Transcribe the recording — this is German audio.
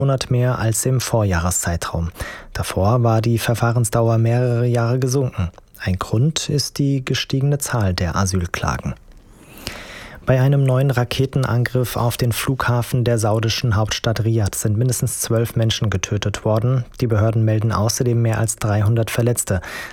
Monat mehr als im Vorjahreszeitraum. Davor war die Verfahrensdauer mehrere Jahre gesunken. Ein Grund ist die gestiegene Zahl der Asylklagen. Bei einem neuen Raketenangriff auf den Flughafen der saudischen Hauptstadt Riad sind mindestens 12 Menschen getötet worden. Die Behörden melden außerdem mehr als 300 Verletzte.